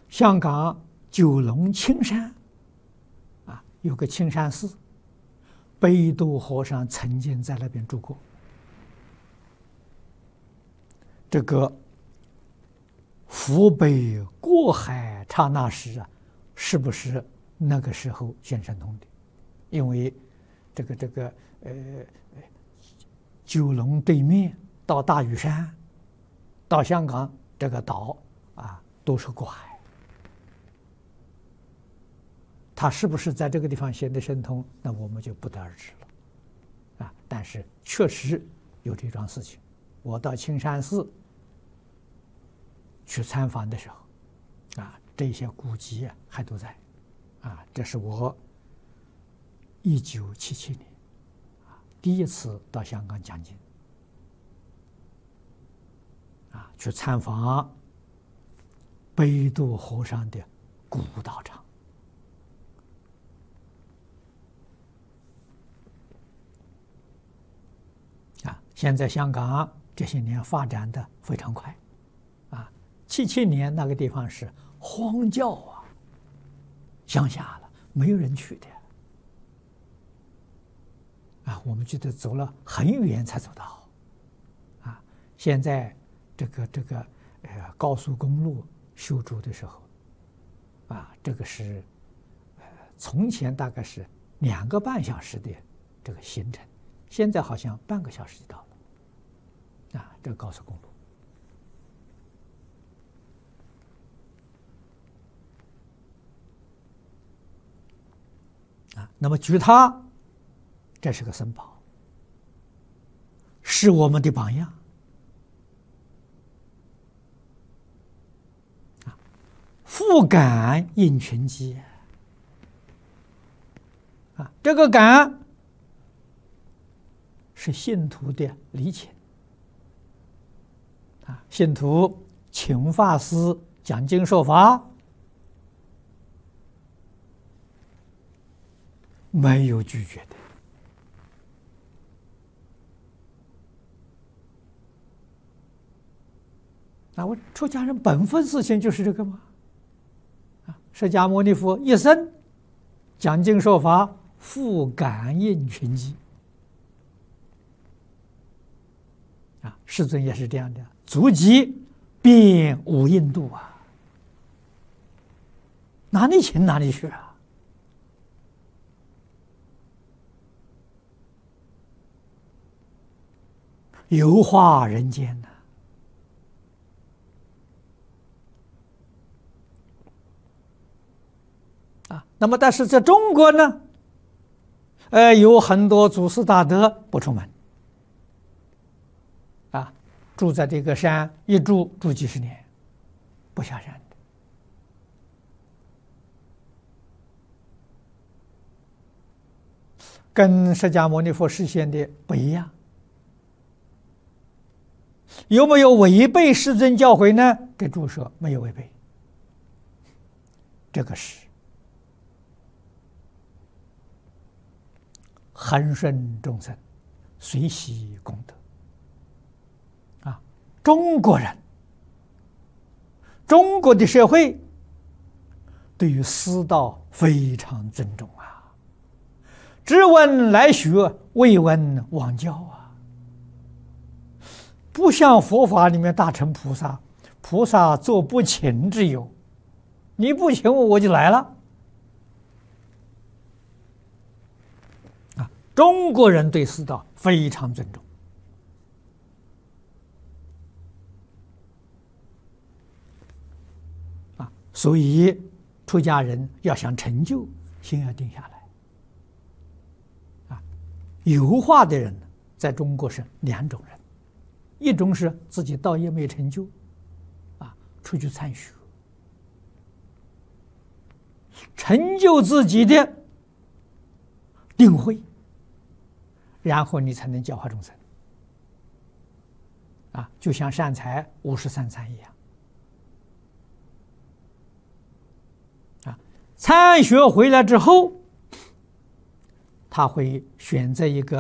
香港九龙青山有个青山寺，北渡和尚曾经在那边住过。这个扶北过海刹那时是不是那个时候现神通的？因为这个九龙对面到大屿山，到香港这个岛都是过海。他是不是在这个地方显得神通？那我们就不得而知了。但是确实有这桩事情。我到青山寺去参访的时候，这些古籍还都在。这是我1977年第一次到香港讲经，去参访北渡和尚的古道场。现在香港这些年发展的非常快，77年那个地方是荒郊乡下了，没有人去的我们觉得走了很远才走到现在这个高速公路修筑的时候这个是从前大概是2个半小时的这个行程，现在好像半个小时就到了这个高速公路那么举它，这是个僧宝，是我们的榜样复感应群机这个感是信徒的礼请信徒请法师讲经说法，没有拒绝的我出家人本分事情就是这个吗？释迦牟尼佛一生讲经说法，复感应群机世尊也是这样的，足迹遍无印度哪里请哪里去游化人间那么但是在中国呢有很多祖师大德不出门住在这个山，一住几十年，不下山的跟释迦牟尼佛示现的不一样。有没有违背世尊教诲呢？给注说没有违背，这个是恒顺众生，随喜功德中国人，中国的社会对于师道非常尊重知闻来学，未闻枉教不像佛法里面大乘菩萨，菩萨做不请之有，你不请我就来了中国人对师道非常尊重所以出家人要想成就，心要定下来有化的人在中国是2种人，一种是自己道业没成就出去参学，成就自己的定慧，然后你才能教化众生就像善财53参一样参学回来之后，他会选择一个